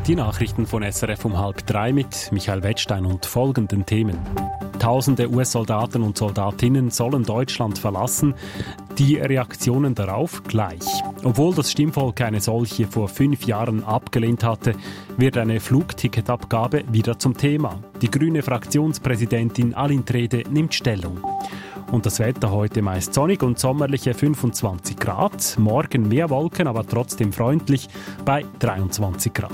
Die Nachrichten von SRF um 2:30 mit Michael Wettstein und folgenden Themen. Tausende US-Soldaten und Soldatinnen sollen Deutschland verlassen. Die Reaktionen darauf gleich. Obwohl das Stimmvolk eine solche vor 5 Jahren abgelehnt hatte, wird eine Flugticketabgabe wieder zum Thema. Die grüne Fraktionspräsidentin Aline Trede nimmt Stellung. Und das Wetter heute meist sonnig und sommerliche 25 Grad. Morgen mehr Wolken, aber trotzdem freundlich bei 23 Grad.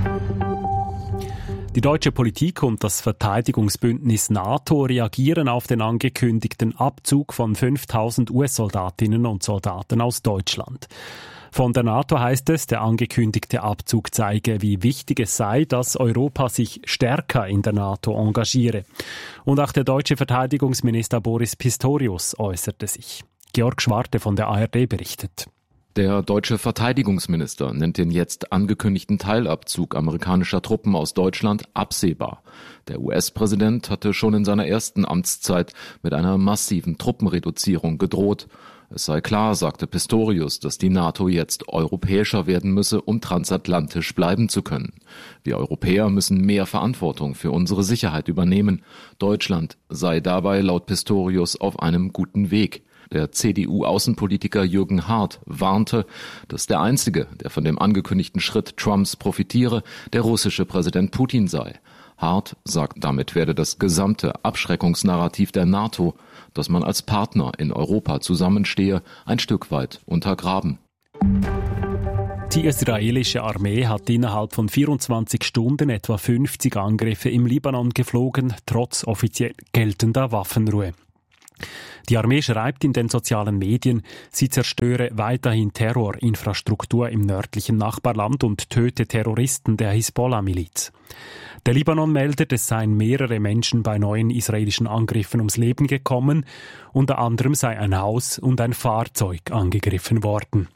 Die deutsche Politik und das Verteidigungsbündnis NATO reagieren auf den angekündigten Abzug von 5.000 US-Soldatinnen und Soldaten aus Deutschland. Von der NATO heißt es, der angekündigte Abzug zeige, wie wichtig es sei, dass Europa sich stärker in der NATO engagiere. Und auch der deutsche Verteidigungsminister Boris Pistorius äußerte sich. Georg Schwarte von der ARD berichtet. Der deutsche Verteidigungsminister nennt den jetzt angekündigten Teilabzug amerikanischer Truppen aus Deutschland absehbar. Der US-Präsident hatte schon in seiner ersten Amtszeit mit einer massiven Truppenreduzierung gedroht. Es sei klar, sagte Pistorius, dass die NATO jetzt europäischer werden müsse, um transatlantisch bleiben zu können. Wir Europäer müssen mehr Verantwortung für unsere Sicherheit übernehmen. Deutschland sei dabei laut Pistorius auf einem guten Weg. Der CDU-Außenpolitiker Jürgen Hart warnte, dass der Einzige, der von dem angekündigten Schritt Trumps profitiere, der russische Präsident Putin sei. Hart sagt, damit werde das gesamte Abschreckungsnarrativ der NATO, dass man als Partner in Europa zusammenstehe, ein Stück weit untergraben. Die israelische Armee hat innerhalb von 24 Stunden etwa 50 Angriffe im Libanon geflogen, trotz offiziell geltender Waffenruhe. Die Armee schreibt in den sozialen Medien, sie zerstöre weiterhin Terrorinfrastruktur im nördlichen Nachbarland und töte Terroristen der Hisbollah-Miliz. Der Libanon meldet, es seien mehrere Menschen bei neuen israelischen Angriffen ums Leben gekommen. Unter anderem sei ein Haus und ein Fahrzeug angegriffen worden.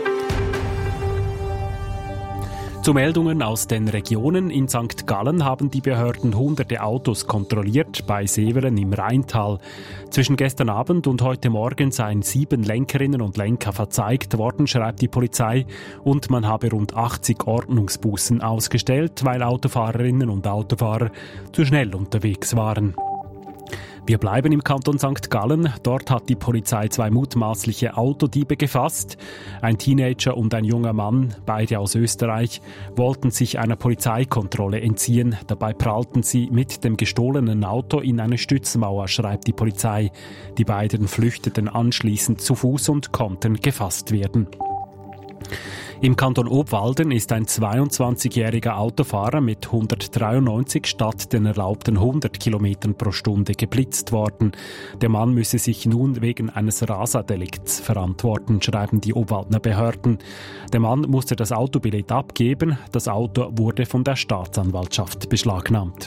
Zu Meldungen aus den Regionen. In St. Gallen haben die Behörden hunderte Autos kontrolliert bei Severen im Rheintal. Zwischen gestern Abend und heute Morgen seien 7 Lenkerinnen und Lenker verzeigt worden, schreibt die Polizei. Und man habe rund 80 Ordnungsbußen ausgestellt, weil Autofahrerinnen und Autofahrer zu schnell unterwegs waren. Wir bleiben im Kanton St. Gallen. Dort hat die Polizei 2 mutmaßliche Autodiebe gefasst. Ein Teenager und ein junger Mann, beide aus Österreich, wollten sich einer Polizeikontrolle entziehen. Dabei prallten sie mit dem gestohlenen Auto in eine Stützmauer, schreibt die Polizei. Die beiden flüchteten anschließend zu Fuß und konnten gefasst werden. Im Kanton Obwalden ist ein 22-jähriger Autofahrer mit 193 statt den erlaubten 100 Kilometern pro Stunde geblitzt worden. Der Mann müsse sich nun wegen eines Raserdelikts verantworten, schreiben die Obwaldner Behörden. Der Mann musste das Autobillett abgeben. Das Auto wurde von der Staatsanwaltschaft beschlagnahmt.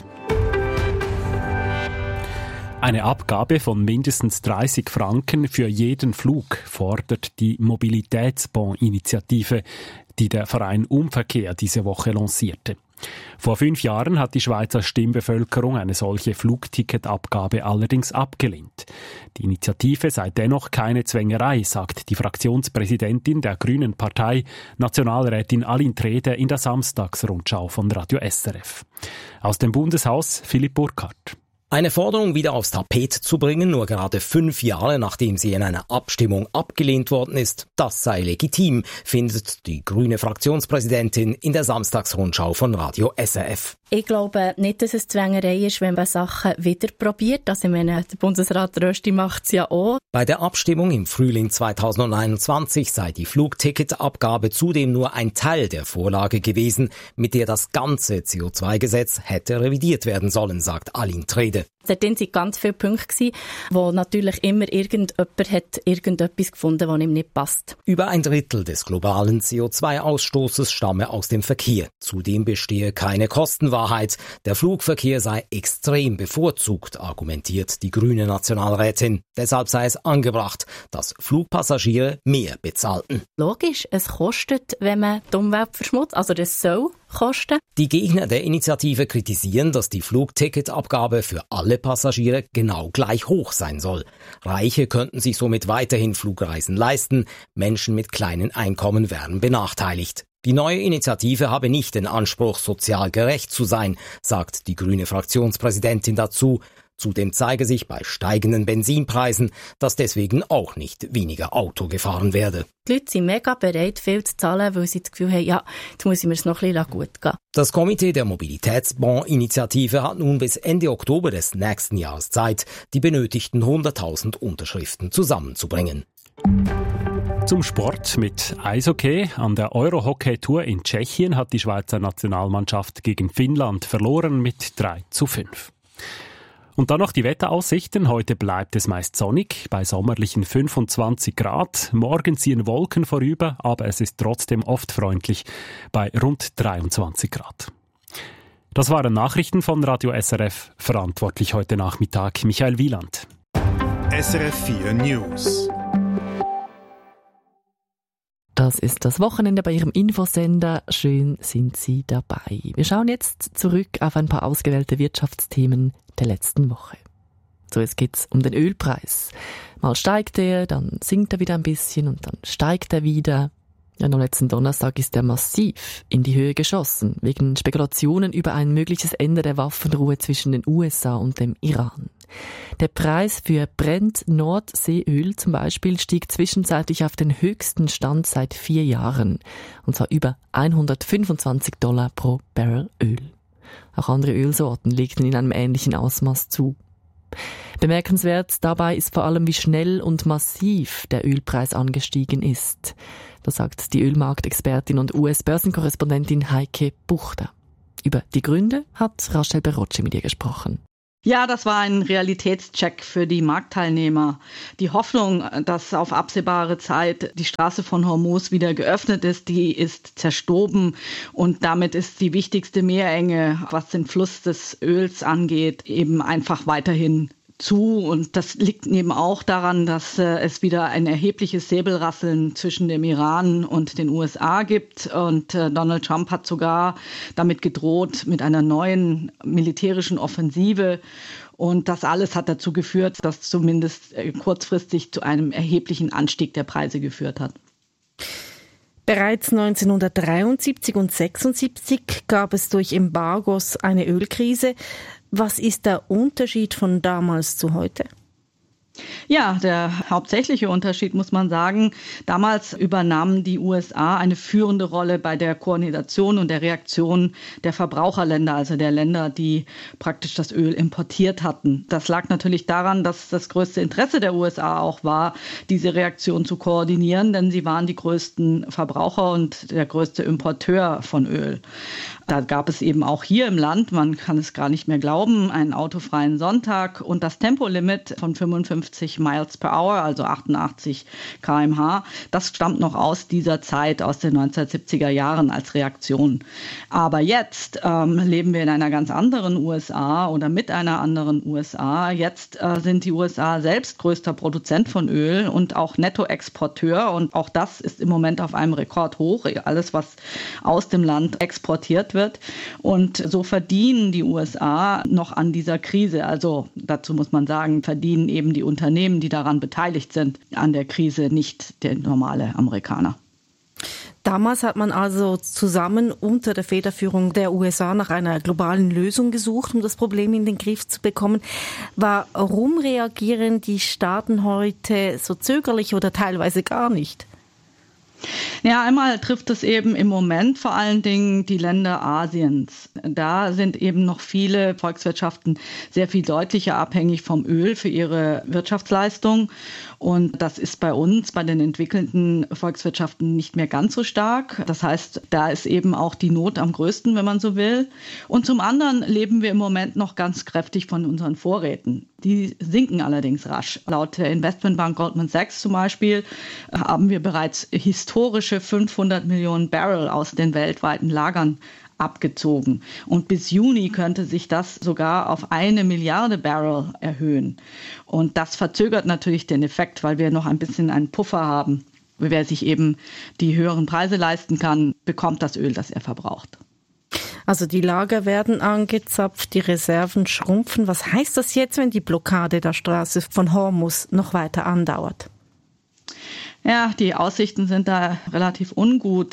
Eine Abgabe von mindestens 30 Franken für jeden Flug fordert die Mobilitätsbonds-Initiative, die der Verein Umverkehr diese Woche lancierte. Vor 5 Jahren hat die Schweizer Stimmbevölkerung eine solche Flugticketabgabe allerdings abgelehnt. Die Initiative sei dennoch keine Zwängerei, sagt die Fraktionspräsidentin der Grünen Partei, Nationalrätin Aline Trede in der Samstagsrundschau von Radio SRF. Aus dem Bundeshaus Philipp Burkhardt. Eine Forderung wieder aufs Tapet zu bringen, nur gerade 5 Jahre nachdem sie in einer Abstimmung abgelehnt worden ist, das sei legitim, findet die grüne Fraktionspräsidentin in der Samstagsrundschau von Radio SRF. Ich glaube nicht, dass es Zwängerei ist, wenn man Sachen wieder probiert. Also, ich meine, der Bundesrat Rösti macht es ja auch. Bei der Abstimmung im Frühling 2021 sei die Flugticketabgabe zudem nur ein Teil der Vorlage gewesen, mit der das ganze CO2-Gesetz hätte revidiert werden sollen, sagt Aline Trede. Dort waren ganz viele Punkte, wo natürlich immer irgendjemand hat irgendetwas gefunden, was ihm nicht passt. Über 1/3 des globalen CO2-Ausstoßes stamme aus dem Verkehr. Zudem bestehe keine Kostenwahrheit. Der Flugverkehr sei extrem bevorzugt, argumentiert die grüne Nationalrätin. Deshalb sei es angebracht, dass Flugpassagiere mehr bezahlten. Logisch, es kostet, wenn man die Umwelt verschmutzt, also das soll kosten. Die Gegner der Initiative kritisieren, dass die Flugticketabgabe für alle Passagiere genau gleich hoch sein soll. Reiche könnten sich somit weiterhin Flugreisen leisten, Menschen mit kleinen Einkommen wären benachteiligt. Die neue Initiative habe nicht den Anspruch, sozial gerecht zu sein, sagt die grüne Fraktionspräsidentin dazu. Zudem zeige sich bei steigenden Benzinpreisen, dass deswegen auch nicht weniger Auto gefahren werde. Die Leute sind mega bereit, viel zu zahlen, weil sie das Gefühl haben, ja, jetzt muss ich mir es noch ein bisschen gut gehen. Das Komitee der Mobilitätsbond-Initiative hat nun bis Ende Oktober des nächsten Jahres Zeit, die benötigten 100.000 Unterschriften zusammenzubringen. Zum Sport mit Eishockey. An der Euro-Hockey-Tour in Tschechien hat die Schweizer Nationalmannschaft gegen Finnland verloren mit 3:5. Und dann noch die Wetteraussichten. Heute bleibt es meist sonnig, bei sommerlichen 25 Grad. Morgen ziehen Wolken vorüber, aber es ist trotzdem oft freundlich bei rund 23 Grad. Das waren Nachrichten von Radio SRF. Verantwortlich heute Nachmittag Michael Wieland. SRF 4 News. Das ist das Wochenende bei Ihrem Infosender. Schön sind Sie dabei. Wir schauen jetzt zurück auf ein paar ausgewählte Wirtschaftsthemen der letzten Woche. So, jetzt geht's um den Ölpreis. Mal steigt er, dann sinkt er wieder ein bisschen und dann steigt er wieder. Ja, am letzten Donnerstag ist er massiv in die Höhe geschossen, wegen Spekulationen über ein mögliches Ende der Waffenruhe zwischen den USA und dem Iran. Der Preis für Brent-Nordseeöl zum Beispiel stieg zwischenzeitlich auf den höchsten Stand seit 4 Jahren, und zwar über $125 pro Barrel Öl. Auch andere Ölsorten legten in einem ähnlichen Ausmaß zu. Bemerkenswert dabei ist vor allem, wie schnell und massiv der Ölpreis angestiegen ist. Das sagt die Ölmarktexpertin und US-Börsenkorrespondentin Heike Buchter. Über die Gründe hat Rachel Berocci mit ihr gesprochen. Ja, das war ein Realitätscheck für die Marktteilnehmer. Die Hoffnung, dass auf absehbare Zeit die Straße von Hormuz wieder geöffnet ist, die ist zerstoben. Und damit ist die wichtigste Meerenge, was den Fluss des Öls angeht, eben einfach weiterhin zu. Und das liegt eben auch daran, dass es wieder ein erhebliches Säbelrasseln zwischen dem Iran und den USA gibt. Und Donald Trump hat sogar damit gedroht, mit einer neuen militärischen Offensive. Und das alles hat dazu geführt, dass zumindest kurzfristig zu einem erheblichen Anstieg der Preise geführt hat. Bereits 1973 und 1976 gab es durch Embargos eine Ölkrise. Was ist der Unterschied von damals zu heute? Ja, der hauptsächliche Unterschied, muss man sagen, damals übernahmen die USA eine führende Rolle bei der Koordination und der Reaktion der Verbraucherländer, also der Länder, die praktisch das Öl importiert hatten. Das lag natürlich daran, dass das größte Interesse der USA auch war, diese Reaktion zu koordinieren, denn sie waren die größten Verbraucher und der größte Importeur von Öl. Da gab es eben auch hier im Land, man kann es gar nicht mehr glauben, einen autofreien Sonntag und das Tempolimit von 55 Miles per Hour, also 88 km/h. Das stammt noch aus dieser Zeit, aus den 1970er Jahren als Reaktion. Aber jetzt leben wir in einer ganz anderen USA oder mit einer anderen USA. Jetzt sind die USA selbst größter Produzent von Öl und auch Nettoexporteur. Und auch das ist im Moment auf einem Rekordhoch, alles was aus dem Land exportiert wird. Und so verdienen die USA noch an dieser Krise. Also dazu muss man sagen, verdienen eben die Unternehmen, die daran beteiligt sind, an der Krise, nicht der normale Amerikaner. Damals hat man also zusammen unter der Federführung der USA nach einer globalen Lösung gesucht, um das Problem in den Griff zu bekommen. Warum reagieren die Staaten heute so zögerlich oder teilweise gar nicht? Ja, einmal trifft es eben im Moment vor allen Dingen die Länder Asiens. Da sind eben noch viele Volkswirtschaften sehr viel deutlicher abhängig vom Öl für ihre Wirtschaftsleistung. Und das ist bei uns, bei den entwickelten Volkswirtschaften nicht mehr ganz so stark. Das heißt, da ist eben auch die Not am größten, wenn man so will. Und zum anderen leben wir im Moment noch ganz kräftig von unseren Vorräten. Die sinken allerdings rasch. Laut der Investmentbank Goldman Sachs zum Beispiel haben wir bereits historische 500 Millionen Barrel aus den weltweiten Lagern abgezogen. Und bis Juni könnte sich das sogar auf 1 Milliarde Barrel erhöhen. Und das verzögert natürlich den Effekt, weil wir noch ein bisschen einen Puffer haben. Wer sich eben die höheren Preise leisten kann, bekommt das Öl, das er verbraucht. Also die Lager werden angezapft, die Reserven schrumpfen. Was heißt das jetzt, wenn die Blockade der Straße von Hormuz noch weiter andauert? Ja, die Aussichten sind da relativ ungut.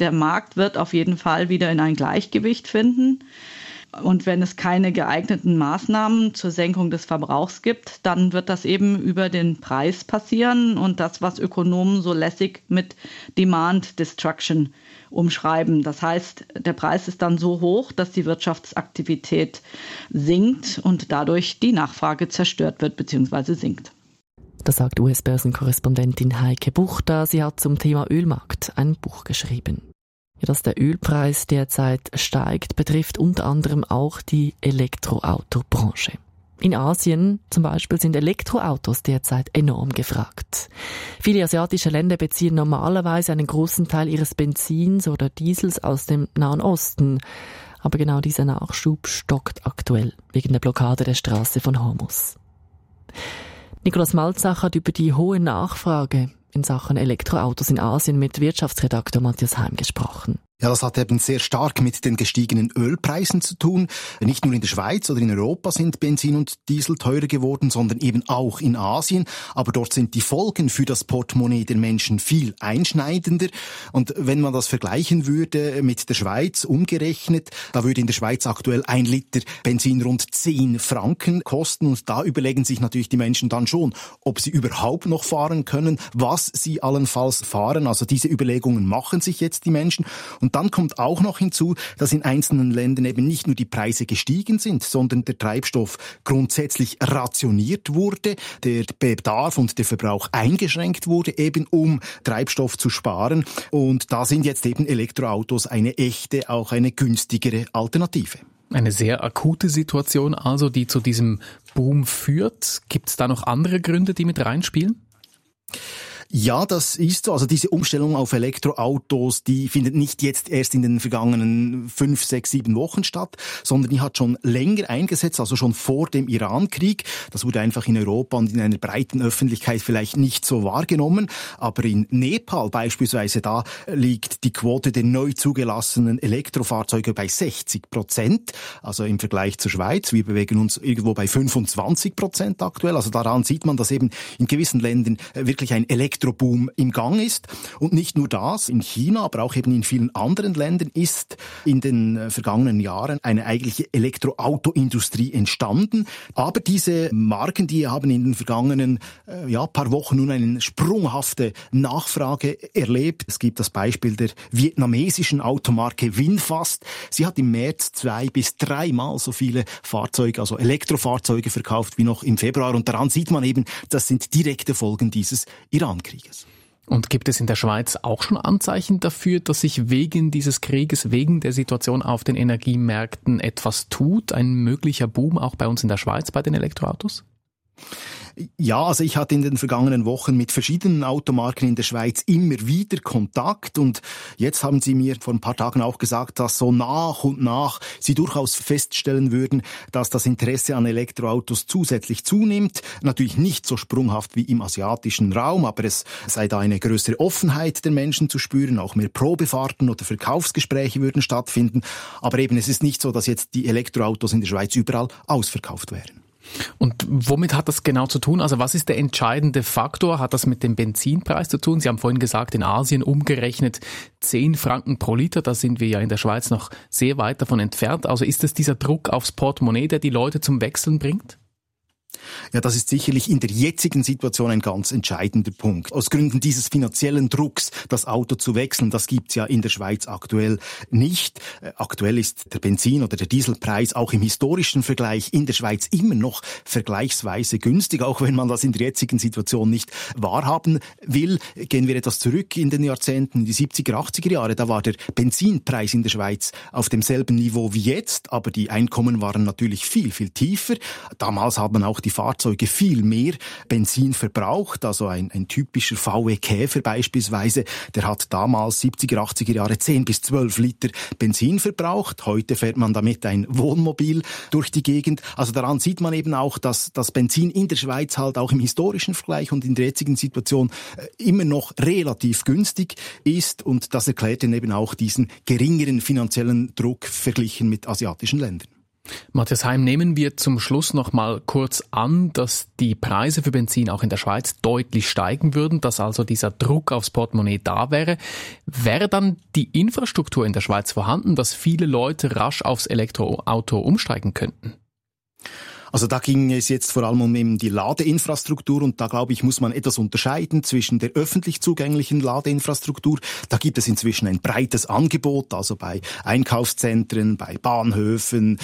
der Markt wird auf jeden Fall wieder in ein Gleichgewicht finden. Und wenn es keine geeigneten Maßnahmen zur Senkung des Verbrauchs gibt, dann wird das eben über den Preis passieren und das, was Ökonomen so lässig mit Demand Destruction umschreiben. Das heißt, der Preis ist dann so hoch, dass die Wirtschaftsaktivität sinkt und dadurch die Nachfrage zerstört wird bzw. sinkt. Das sagt US-Börsenkorrespondentin Heike Buchter. Sie hat zum Thema Ölmarkt ein Buch geschrieben. Ja, dass der Ölpreis derzeit steigt, betrifft unter anderem auch die Elektroautobranche. In Asien zum Beispiel sind Elektroautos derzeit enorm gefragt. Viele asiatische Länder beziehen normalerweise einen großen Teil ihres Benzins oder Diesels aus dem Nahen Osten. Aber genau dieser Nachschub stockt aktuell wegen der Blockade der Straße von Hormuz. Nikolaus Malzach hat über die hohe Nachfrage in Sachen Elektroautos in Asien mit Wirtschaftsredakteur Matthias Heim gesprochen. Ja, das hat eben sehr stark mit den gestiegenen Ölpreisen zu tun. Nicht nur in der Schweiz oder in Europa sind Benzin und Diesel teurer geworden, sondern eben auch in Asien. Aber dort sind die Folgen für das Portemonnaie der Menschen viel einschneidender. Und wenn man das vergleichen würde mit der Schweiz umgerechnet, da würde in der Schweiz aktuell 1 Liter Benzin rund 10 Franken kosten. Und da überlegen sich natürlich die Menschen dann schon, ob sie überhaupt noch fahren können, was sie allenfalls fahren. Also diese Überlegungen machen sich jetzt die Menschen. Und dann kommt auch noch hinzu, dass in einzelnen Ländern eben nicht nur die Preise gestiegen sind, sondern der Treibstoff grundsätzlich rationiert wurde, der Bedarf und der Verbrauch eingeschränkt wurde, eben um Treibstoff zu sparen. Und da sind jetzt eben Elektroautos eine echte, auch eine günstigere Alternative. Eine sehr akute Situation also, die zu diesem Boom führt. Gibt es da noch andere Gründe, die mit reinspielen? Ja, das ist so. Also diese Umstellung auf Elektroautos, die findet nicht jetzt erst in den vergangenen 5, 6, 7 Wochen statt, sondern die hat schon länger eingesetzt, also schon vor dem Irankrieg. Das wurde einfach in Europa und in einer breiten Öffentlichkeit vielleicht nicht so wahrgenommen. Aber in Nepal beispielsweise, da liegt die Quote der neu zugelassenen Elektrofahrzeuge bei 60%. Also im Vergleich zur Schweiz. Wir bewegen uns irgendwo bei 25% aktuell. Also daran sieht man, dass eben in gewissen Ländern wirklich ein Elektroboom im Gang ist. Und nicht nur das, in China, aber auch eben in vielen anderen Ländern ist in den vergangenen Jahren eine eigentliche Elektroautoindustrie entstanden. Aber diese Marken, die haben in den vergangenen paar Wochen nun eine sprunghafte Nachfrage erlebt. Es gibt das Beispiel der vietnamesischen Automarke Winfast. Sie hat im März 2 bis 3 Mal so viele Fahrzeuge, also Elektrofahrzeuge verkauft wie noch im Februar. Und daran sieht man eben, das sind direkte Folgen dieses Irankrieges. Und gibt es in der Schweiz auch schon Anzeichen dafür, dass sich wegen dieses Krieges, wegen der Situation auf den Energiemärkten etwas tut? Ein möglicher Boom auch bei uns in der Schweiz bei den Elektroautos? Ja, also ich hatte in den vergangenen Wochen mit verschiedenen Automarken in der Schweiz immer wieder Kontakt und jetzt haben sie mir vor ein paar Tagen auch gesagt, dass so nach und nach sie durchaus feststellen würden, dass das Interesse an Elektroautos zusätzlich zunimmt. Natürlich nicht so sprunghaft wie im asiatischen Raum, aber es sei da eine größere Offenheit der Menschen zu spüren, auch mehr Probefahrten oder Verkaufsgespräche würden stattfinden. Aber eben, es ist nicht so, dass jetzt die Elektroautos in der Schweiz überall ausverkauft wären. Und womit hat das genau zu tun? Also was ist der entscheidende Faktor? Hat das mit dem Benzinpreis zu tun? Sie haben vorhin gesagt, in Asien umgerechnet 10 Franken pro Liter. Da sind wir ja in der Schweiz noch sehr weit davon entfernt. Also ist es dieser Druck aufs Portemonnaie, der die Leute zum Wechseln bringt? Ja, das ist sicherlich in der jetzigen Situation ein ganz entscheidender Punkt. Aus Gründen dieses finanziellen Drucks, das Auto zu wechseln, das gibt's ja in der Schweiz aktuell nicht. Aktuell ist der Benzin- oder der Dieselpreis auch im historischen Vergleich in der Schweiz immer noch vergleichsweise günstig, auch wenn man das in der jetzigen Situation nicht wahrhaben will. Gehen wir etwas zurück in den Jahrzehnten, die 70er, 80er Jahre, da war der Benzinpreis in der Schweiz auf demselben Niveau wie jetzt, aber die Einkommen waren natürlich viel, viel tiefer. Damals hat man auch die Fahrzeuge viel mehr Benzin verbraucht, also ein typischer VW Käfer beispielsweise, der hat damals 70er, 80er Jahre 10 bis 12 Liter Benzin verbraucht. Heute fährt man damit ein Wohnmobil durch die Gegend. Also daran sieht man eben auch, dass das Benzin in der Schweiz halt auch im historischen Vergleich und in der jetzigen Situation immer noch relativ günstig ist und das erklärt dann eben auch diesen geringeren finanziellen Druck verglichen mit asiatischen Ländern. Matthias Heim, nehmen wir zum Schluss noch mal kurz an, dass die Preise für Benzin auch in der Schweiz deutlich steigen würden, dass also dieser Druck aufs Portemonnaie da wäre. Wäre dann die Infrastruktur in der Schweiz vorhanden, dass viele Leute rasch aufs Elektroauto umsteigen könnten? Also da ging es jetzt vor allem um eben die Ladeinfrastruktur und da, glaube ich, muss man etwas unterscheiden zwischen der öffentlich zugänglichen Ladeinfrastruktur. Da gibt es inzwischen ein breites Angebot, also bei Einkaufszentren, bei Bahnhöfen,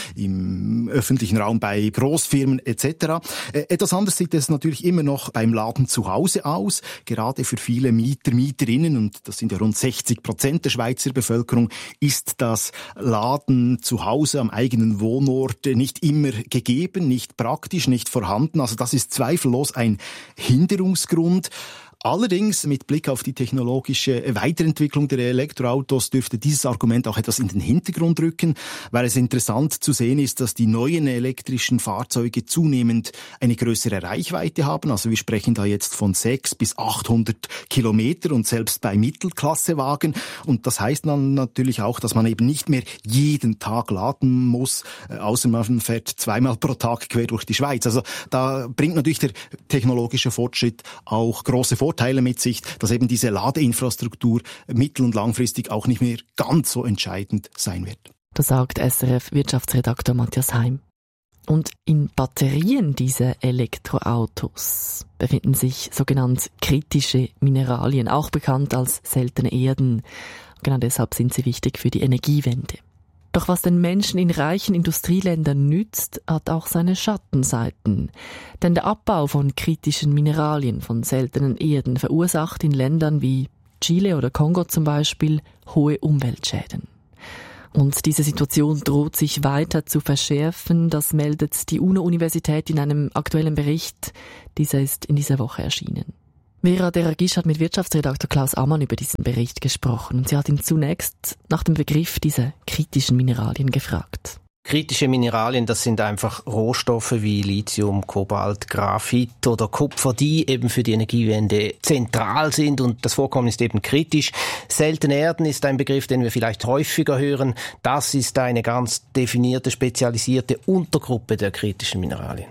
im öffentlichen Raum, bei Großfirmen etc. Etwas anders sieht es natürlich immer noch beim Laden zu Hause aus. Gerade für viele Mieter, Mieterinnen, und das sind ja rund 60% der Schweizer Bevölkerung, ist das Laden zu Hause am eigenen Wohnort nicht immer gegeben, nicht praktisch, nicht vorhanden. Also das ist zweifellos ein Hinderungsgrund. Allerdings mit Blick auf die technologische Weiterentwicklung der Elektroautos dürfte dieses Argument auch etwas in den Hintergrund rücken, weil es interessant zu sehen ist, dass die neuen elektrischen Fahrzeuge zunehmend eine größere Reichweite haben. Also wir sprechen da jetzt von 600 bis 800 Kilometer und selbst bei Mittelklassewagen. Und das heißt dann natürlich auch, dass man eben nicht mehr jeden Tag laden muss, außer man fährt zweimal pro Tag quer durch die Schweiz. Also da bringt natürlich der technologische Fortschritt auch große Vorteile mit sich, dass eben diese Ladeinfrastruktur mittel- und langfristig auch nicht mehr ganz so entscheidend sein wird. Das sagt SRF-Wirtschaftsredakteur Matthias Heim. Und in Batterien dieser Elektroautos befinden sich sogenannte kritische Mineralien, auch bekannt als seltene Erden. Genau deshalb sind sie wichtig für die Energiewende. Doch was den Menschen in reichen Industrieländern nützt, hat auch seine Schattenseiten. Denn der Abbau von kritischen Mineralien, von seltenen Erden, verursacht in Ländern wie Chile oder Kongo zum Beispiel hohe Umweltschäden. Und diese Situation droht sich weiter zu verschärfen, das meldet die UNO-Universität in einem aktuellen Bericht. Dieser ist in dieser Woche erschienen. Vera Deragisch hat mit Wirtschaftsredakteur Klaus Ammann über diesen Bericht gesprochen und sie hat ihn zunächst nach dem Begriff dieser kritischen Mineralien gefragt. Kritische Mineralien, das sind einfach Rohstoffe wie Lithium, Kobalt, Graphit oder Kupfer, die eben für die Energiewende zentral sind und das Vorkommen ist eben kritisch. Seltene Erden ist ein Begriff, den wir vielleicht häufiger hören. Das ist eine ganz definierte, spezialisierte Untergruppe der kritischen Mineralien.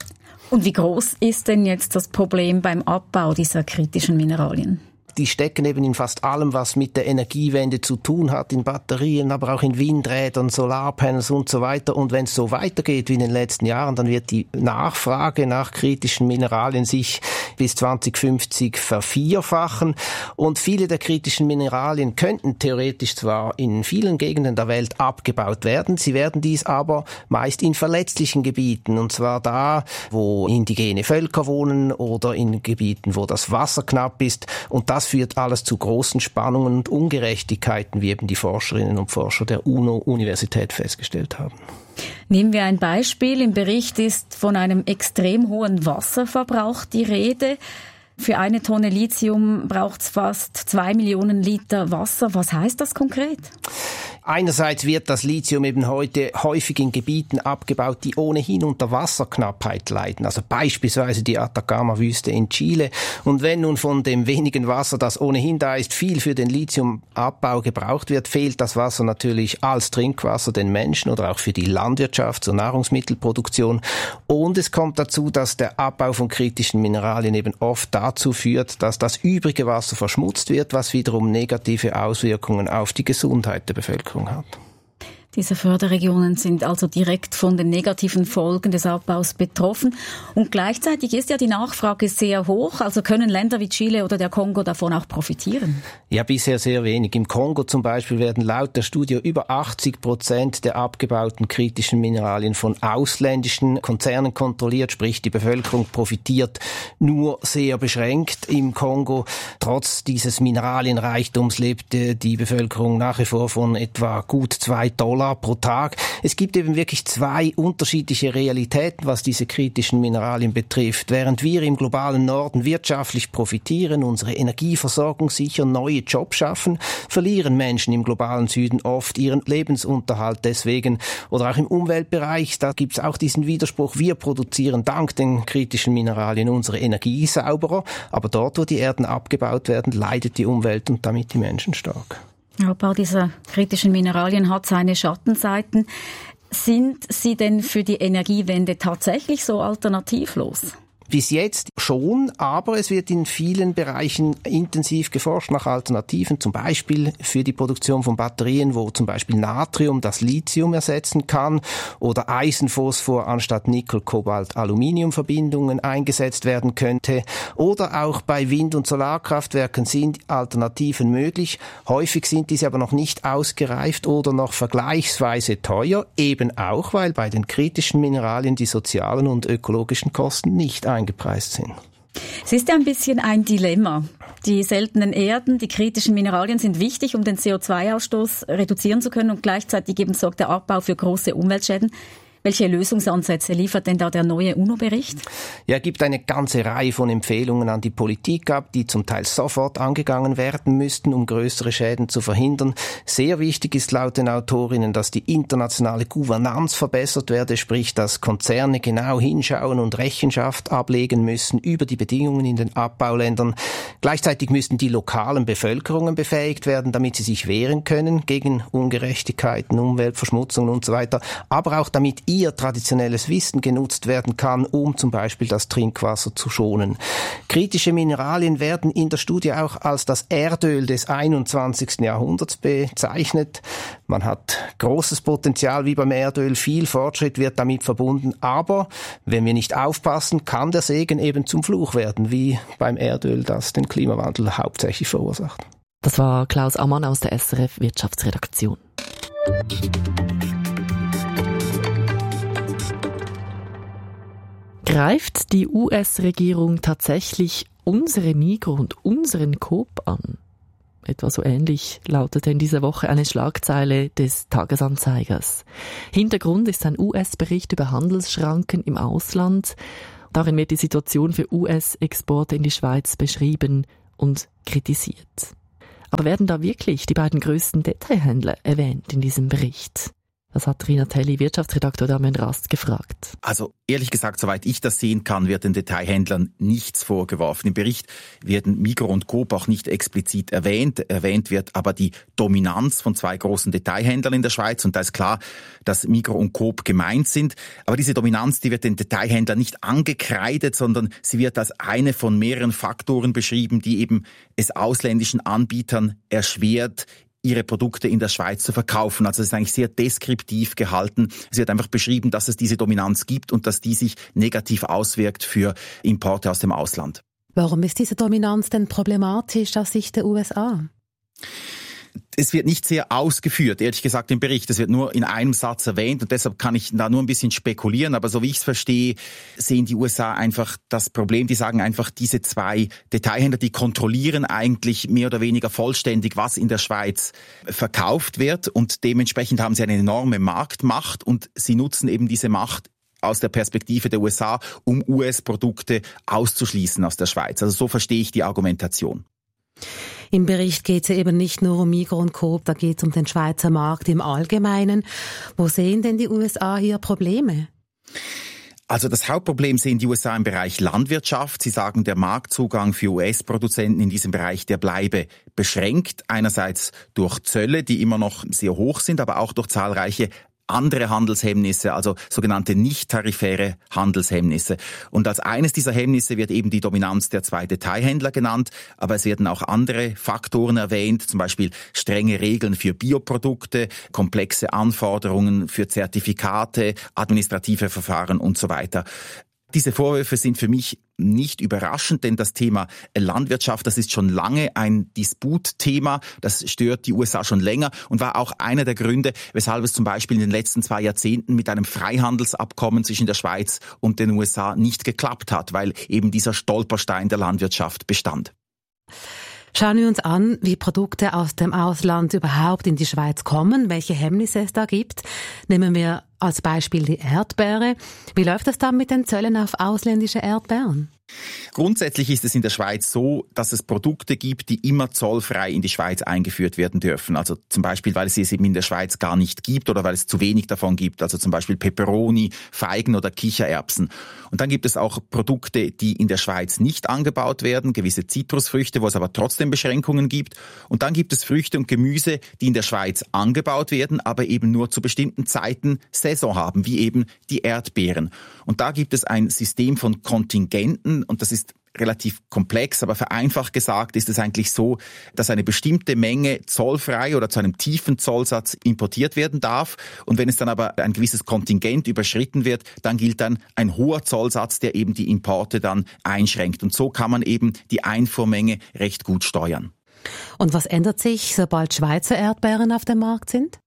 Und wie groß ist denn jetzt das Problem beim Abbau dieser kritischen Mineralien? Die stecken eben in fast allem, was mit der Energiewende zu tun hat, in Batterien, aber auch in Windrädern, Solarpanels und so weiter. Und wenn es so weitergeht wie in den letzten Jahren, dann wird die Nachfrage nach kritischen Mineralien sich bis 2050 vervierfachen. Und viele der kritischen Mineralien könnten theoretisch zwar in vielen Gegenden der Welt abgebaut werden, sie werden dies aber meist in verletzlichen Gebieten, und zwar da, wo indigene Völker wohnen oder in Gebieten, wo das Wasser knapp ist. Und das führt alles zu großen Spannungen und Ungerechtigkeiten, wie eben die Forscherinnen und Forscher der UNO-Universität festgestellt haben. Nehmen wir ein Beispiel. Im Bericht ist von einem extrem hohen Wasserverbrauch die Rede. Für 1 Tonne Lithium braucht es fast 2 Millionen Liter Wasser. Was heißt das konkret? Einerseits wird das Lithium eben heute häufig in Gebieten abgebaut, die ohnehin unter Wasserknappheit leiden, also beispielsweise die Atacama-Wüste in Chile. Und wenn nun von dem wenigen Wasser, das ohnehin da ist, viel für den Lithiumabbau gebraucht wird, fehlt das Wasser natürlich als Trinkwasser den Menschen oder auch für die Landwirtschaft zur Nahrungsmittelproduktion. Und es kommt dazu, dass der Abbau von kritischen Mineralien eben oft dazu führt, dass das übrige Wasser verschmutzt wird, was wiederum negative Auswirkungen auf die Gesundheit der Bevölkerung hat. Diese Förderregionen sind also direkt von den negativen Folgen des Abbaus betroffen. Und gleichzeitig ist ja die Nachfrage sehr hoch. Also können Länder wie Chile oder der Kongo davon auch profitieren? Ja, bisher sehr wenig. Im Kongo zum Beispiel werden laut der Studie über 80% der abgebauten kritischen Mineralien von ausländischen Konzernen kontrolliert. Sprich, die Bevölkerung profitiert nur sehr beschränkt im Kongo. Trotz dieses Mineralienreichtums lebt die Bevölkerung nach wie vor von etwa gut $2 pro Tag. Es gibt eben wirklich zwei unterschiedliche Realitäten, was diese kritischen Mineralien betrifft. Während wir im globalen Norden wirtschaftlich profitieren, unsere Energieversorgung sichern, neue Jobs schaffen, verlieren Menschen im globalen Süden oft ihren Lebensunterhalt deswegen. Oder auch im Umweltbereich, da gibt es auch diesen Widerspruch. Wir produzieren dank den kritischen Mineralien unsere Energie sauberer, aber dort, wo die Erden abgebaut werden, leidet die Umwelt und damit die Menschen stark. Der Abbau dieser kritischen Mineralien hat seine Schattenseiten. Sind Sie denn für die Energiewende tatsächlich so alternativlos? Bis jetzt schon, aber es wird in vielen Bereichen intensiv geforscht nach Alternativen, zum Beispiel für die Produktion von Batterien, wo zum Beispiel Natrium das Lithium ersetzen kann oder Eisenphosphor anstatt Nickel-Kobalt-Aluminium-Verbindungen eingesetzt werden könnte. Oder auch bei Wind- und Solarkraftwerken sind Alternativen möglich. Häufig sind diese aber noch nicht ausgereift oder noch vergleichsweise teuer, eben auch, weil bei den kritischen Mineralien die sozialen und ökologischen Kosten nicht eingepreist sind. Es ist ja ein bisschen ein Dilemma. Die seltenen Erden, die kritischen Mineralien sind wichtig, um den CO2-Ausstoß reduzieren zu können und gleichzeitig eben sorgt der Abbau für große Umweltschäden. Welche Lösungsansätze liefert denn da der neue UNO-Bericht? Ja, er gibt eine ganze Reihe von Empfehlungen an die Politik ab, die zum Teil sofort angegangen werden müssten, um größere Schäden zu verhindern. Sehr wichtig ist laut den Autorinnen, dass die internationale Gouvernanz verbessert werde, sprich, dass Konzerne genau hinschauen und Rechenschaft ablegen müssen über die Bedingungen in den Abbauländern. Gleichzeitig müssten die lokalen Bevölkerungen befähigt werden, damit sie sich wehren können gegen Ungerechtigkeiten, Umweltverschmutzung und so weiter, aber auch damit ihr traditionelles Wissen genutzt werden kann, um zum Beispiel das Trinkwasser zu schonen. Kritische Mineralien werden in der Studie auch als das Erdöl des 21. Jahrhunderts bezeichnet. Man hat großes Potenzial wie beim Erdöl, viel Fortschritt wird damit verbunden, aber wenn wir nicht aufpassen, kann der Segen eben zum Fluch werden, wie beim Erdöl, das den Klimawandel hauptsächlich verursacht. Das war Klaus Ammann aus der SRF Wirtschaftsredaktion. Greift die US-Regierung tatsächlich unsere Migro und unseren Coop an? Etwa so ähnlich lautete in dieser Woche eine Schlagzeile des Tagesanzeigers. Hintergrund ist ein US-Bericht über Handelsschranken im Ausland. Darin wird die Situation für US-Exporte in die Schweiz beschrieben und kritisiert. Aber werden da wirklich die beiden grössten Detailhändler erwähnt in diesem Bericht? Das hat Rina Telli, Wirtschaftsredaktor Damian Rast, gefragt. Also ehrlich gesagt, soweit ich das sehen kann, wird den Detailhändlern nichts vorgeworfen. Im Bericht werden Migro und Coop auch nicht explizit erwähnt. Erwähnt wird aber die Dominanz von zwei großen Detailhändlern in der Schweiz. Und da ist klar, dass Migro und Coop gemeint sind. Aber diese Dominanz, die wird den Detailhändlern nicht angekreidet, sondern sie wird als eine von mehreren Faktoren beschrieben, die eben es ausländischen Anbietern erschwert, ihre Produkte in der Schweiz zu verkaufen. Also es ist eigentlich sehr deskriptiv gehalten. Es wird einfach beschrieben, dass es diese Dominanz gibt und dass die sich negativ auswirkt für Importe aus dem Ausland. Warum ist diese Dominanz denn problematisch aus Sicht der USA? Es wird nicht sehr ausgeführt, ehrlich gesagt, im Bericht. Es wird nur in einem Satz erwähnt und deshalb kann ich da nur ein bisschen spekulieren. Aber so wie ich es verstehe, sehen die USA einfach das Problem. Die sagen einfach, diese zwei Detailhändler, die kontrollieren eigentlich mehr oder weniger vollständig, was in der Schweiz verkauft wird. Und dementsprechend haben sie eine enorme Marktmacht und sie nutzen eben diese Macht aus der Perspektive der USA, um US-Produkte auszuschließen aus der Schweiz. Also so verstehe ich die Argumentation. Im Bericht geht es eben nicht nur um Migro und Coop, da geht es um den Schweizer Markt im Allgemeinen. Wo sehen denn die USA hier Probleme? Also das Hauptproblem sehen die USA im Bereich Landwirtschaft. Sie sagen, der Marktzugang für US-Produzenten in diesem Bereich, der bleibe beschränkt. Einerseits durch Zölle, die immer noch sehr hoch sind, aber auch durch zahlreiche andere Handelshemmnisse, also sogenannte nicht-tarifäre Handelshemmnisse. Und als eines dieser Hemmnisse wird eben die Dominanz der zwei Detailhändler genannt, aber es werden auch andere Faktoren erwähnt, zum Beispiel strenge Regeln für Bioprodukte, komplexe Anforderungen für Zertifikate, administrative Verfahren und so weiter. Diese Vorwürfe sind für mich nicht überraschend, denn das Thema Landwirtschaft, das ist schon lange ein Disputthema. Das stört die USA schon länger und war auch einer der Gründe, weshalb es zum Beispiel in den letzten 2 Jahrzehnten mit einem Freihandelsabkommen zwischen der Schweiz und den USA nicht geklappt hat, weil eben dieser Stolperstein der Landwirtschaft bestand. Schauen wir uns an, wie Produkte aus dem Ausland überhaupt in die Schweiz kommen, welche Hemmnisse es da gibt. Nehmen wir als Beispiel die Erdbeere. Wie läuft das dann mit den Zöllen auf ausländische Erdbeeren? Grundsätzlich ist es in der Schweiz so, dass es Produkte gibt, die immer zollfrei in die Schweiz eingeführt werden dürfen. Also zum Beispiel, weil es sie eben in der Schweiz gar nicht gibt oder weil es zu wenig davon gibt. Also zum Beispiel Peperoni, Feigen oder Kichererbsen. Und dann gibt es auch Produkte, die in der Schweiz nicht angebaut werden, gewisse Zitrusfrüchte, wo es aber trotzdem Beschränkungen gibt. Und dann gibt es Früchte und Gemüse, die in der Schweiz angebaut werden, aber eben nur zu bestimmten Zeiten Saison haben, wie eben die Erdbeeren. Und da gibt es ein System von Kontingenten und das ist relativ komplex, aber vereinfacht gesagt ist es eigentlich so, dass eine bestimmte Menge zollfrei oder zu einem tiefen Zollsatz importiert werden darf. Und wenn es dann aber ein gewisses Kontingent überschritten wird, dann gilt dann ein hoher Zollsatz, der eben die Importe dann einschränkt. Und so kann man eben die Einfuhrmenge recht gut steuern. Und was ändert sich, sobald Schweizer Erdbeeren auf dem Markt sind?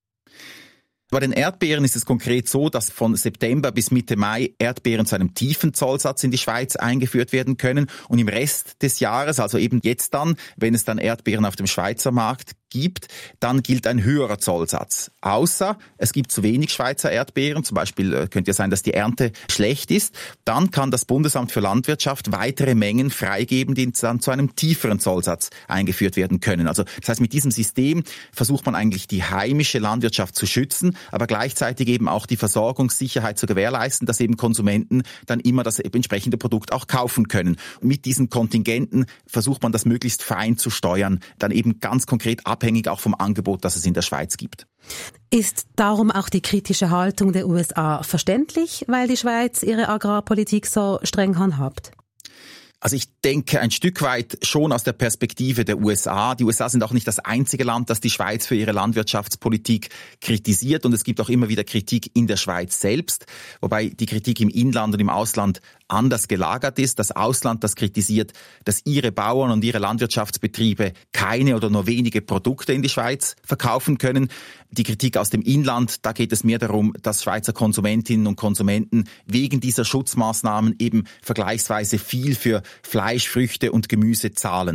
Bei den Erdbeeren ist es konkret so, dass von September bis Mitte Mai Erdbeeren zu einem tiefen Zollsatz in die Schweiz eingeführt werden können. Und im Rest des Jahres, also eben jetzt dann, wenn es dann Erdbeeren auf dem Schweizer Markt gibt, dann gilt ein höherer Zollsatz. Außer es gibt zu wenig Schweizer Erdbeeren, zum Beispiel könnte ja sein, dass die Ernte schlecht ist, dann kann das Bundesamt für Landwirtschaft weitere Mengen freigeben, die dann zu einem tieferen Zollsatz eingeführt werden können. Also das heißt, mit diesem System versucht man eigentlich die heimische Landwirtschaft zu schützen, aber gleichzeitig eben auch die Versorgungssicherheit zu gewährleisten, dass eben Konsumenten dann immer das entsprechende Produkt auch kaufen können. Und mit diesen Kontingenten versucht man das möglichst fein zu steuern, dann eben ganz konkret abhängig auch vom Angebot, das es in der Schweiz gibt. Ist darum auch die kritische Haltung der USA verständlich, weil die Schweiz ihre Agrarpolitik so streng handhabt? Also ich denke ein Stück weit schon aus der Perspektive der USA. Die USA sind auch nicht das einzige Land, das die Schweiz für ihre Landwirtschaftspolitik kritisiert. Und es gibt auch immer wieder Kritik in der Schweiz selbst, wobei die Kritik im Inland und im Ausland anders gelagert ist. Das Ausland, das kritisiert, dass ihre Bauern und ihre Landwirtschaftsbetriebe keine oder nur wenige Produkte in die Schweiz verkaufen können. Die Kritik aus dem Inland, da geht es mehr darum, dass Schweizer Konsumentinnen und Konsumenten wegen dieser Schutzmaßnahmen eben vergleichsweise viel für Fleisch, Früchte und Gemüse zahlen.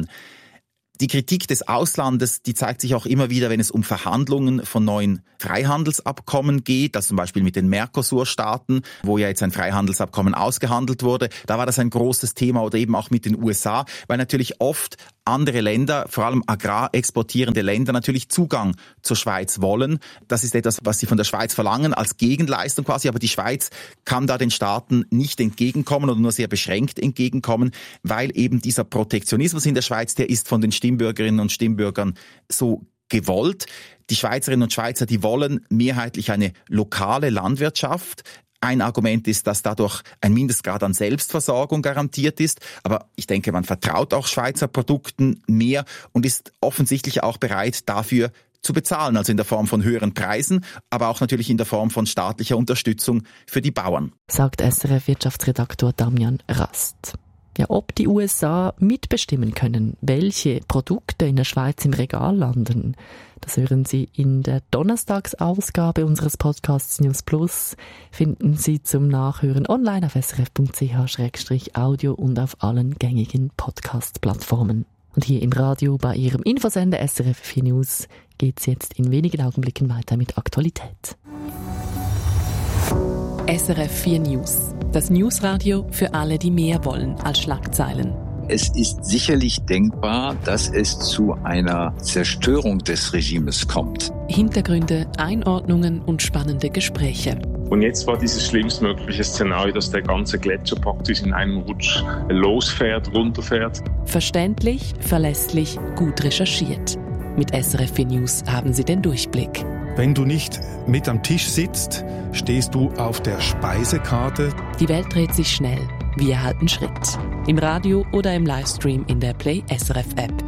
Die Kritik des Auslandes, die zeigt sich auch immer wieder, wenn es um Verhandlungen von neuen Freihandelsabkommen geht, also zum Beispiel mit den Mercosur-Staaten, wo ja jetzt ein Freihandelsabkommen ausgehandelt wurde. Da war das ein großes Thema oder eben auch mit den USA, weil natürlich oft andere Länder, vor allem agrarexportierende Länder, natürlich Zugang zur Schweiz wollen. Das ist etwas, was sie von der Schweiz verlangen, als Gegenleistung quasi. Aber die Schweiz kann da den Staaten nicht entgegenkommen oder nur sehr beschränkt entgegenkommen, weil eben dieser Protektionismus in der Schweiz, der ist von den Stimmbürgerinnen und Stimmbürgern so gewollt. Die Schweizerinnen und Schweizer, die wollen mehrheitlich eine lokale Landwirtschaft. Ein Argument ist, dass dadurch ein Mindestgrad an Selbstversorgung garantiert ist. Aber ich denke, man vertraut auch Schweizer Produkten mehr und ist offensichtlich auch bereit, dafür zu bezahlen. Also in der Form von höheren Preisen, aber auch natürlich in der Form von staatlicher Unterstützung für die Bauern. Sagt SRF-Wirtschaftsredaktor Damian Rast. Ja, ob die USA mitbestimmen können, welche Produkte in der Schweiz im Regal landen, das hören Sie in der Donnerstagsausgabe unseres Podcasts News Plus. Finden Sie zum Nachhören online auf srf.ch/audio und auf allen gängigen Podcast-Plattformen. Und hier im Radio bei Ihrem Infosender SRF 4 News geht es jetzt in wenigen Augenblicken weiter mit Aktualität. SRF 4 News. Das Newsradio für alle, die mehr wollen als Schlagzeilen. Es ist sicherlich denkbar, dass es zu einer Zerstörung des Regimes kommt. Hintergründe, Einordnungen und spannende Gespräche. Und jetzt war dieses schlimmstmögliche Szenario, dass der ganze Gletscher praktisch in einem Rutsch losfährt, runterfährt. Verständlich, verlässlich, gut recherchiert. Mit SRF 4 News haben Sie den Durchblick. Wenn du nicht mit am Tisch sitzt, stehst du auf der Speisekarte. Die Welt dreht sich schnell. Wir halten Schritt. Im Radio oder im Livestream in der Play SRF App.